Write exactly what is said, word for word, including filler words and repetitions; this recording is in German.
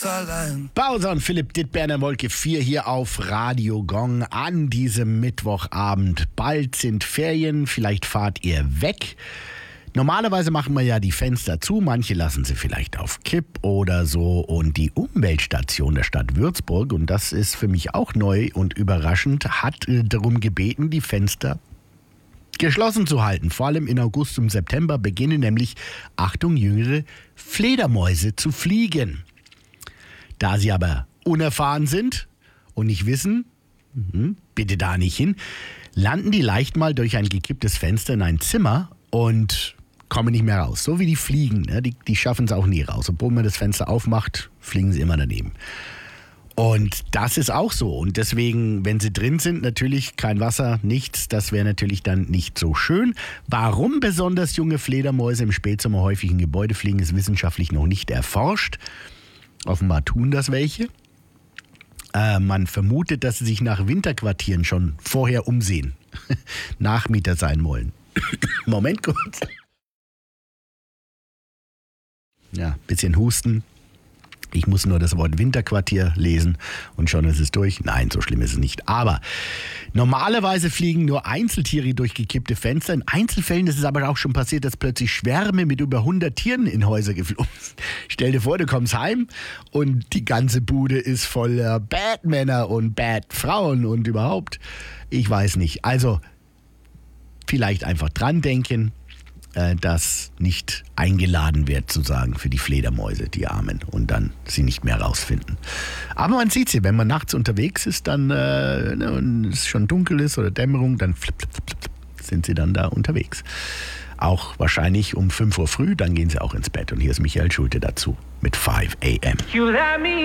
Bowser und Philipp Dittberner, Wolke vier hier auf Radio Gong an diesem Mittwochabend. Bald sind Ferien, vielleicht fahrt ihr weg. Normalerweise machen wir ja die Fenster zu, manche lassen sie vielleicht auf Kipp oder so. Und die Umweltstation der Stadt Würzburg, und das ist für mich auch neu und überraschend, hat äh, darum gebeten, die Fenster geschlossen zu halten. Vor allem in August und September beginnen nämlich, Achtung, jüngere Fledermäuse zu fliegen. Da sie aber unerfahren sind und nicht wissen, bitte da nicht hin, landen die leicht mal durch ein gekipptes Fenster in ein Zimmer und kommen nicht mehr raus. So wie die Fliegen, ne? die, die schaffen es auch nie raus. Obwohl man das Fenster aufmacht, fliegen sie immer daneben. Und das ist auch so. Und deswegen, wenn sie drin sind, natürlich kein Wasser, nichts. Das wäre natürlich dann nicht so schön. Warum besonders junge Fledermäuse im Spätsommer häufig in Gebäude fliegen, ist wissenschaftlich noch nicht erforscht. Offenbar tun das welche. Äh, man vermutet, dass sie sich nach Winterquartieren schon vorher umsehen. Nachmieter sein wollen. Moment kurz. Ja, bisschen husten. Ich muss nur das Wort Winterquartier lesen und schon ist es durch. Nein, so schlimm ist es nicht. Aber normalerweise fliegen nur Einzeltiere durch gekippte Fenster. In Einzelfällen ist es aber auch schon passiert, dass plötzlich Schwärme mit über hundert Tieren in Häuser geflogen sind. Stell dir vor, du kommst heim und die ganze Bude ist voller Batmänner und Batfrauen und überhaupt. Ich weiß nicht. Also vielleicht einfach dran denken, dass nicht eingeladen wird, sozusagen, für die Fledermäuse, die Armen, und dann sie nicht mehr rausfinden. Aber man sieht sie, wenn man nachts unterwegs ist, dann, äh, ne, und es schon dunkel ist oder Dämmerung, dann flip, flip, flip, flip, sind sie dann da unterwegs. Auch wahrscheinlich um fünf Uhr früh, dann gehen sie auch ins Bett. Und hier ist Michael Schulte dazu mit five a m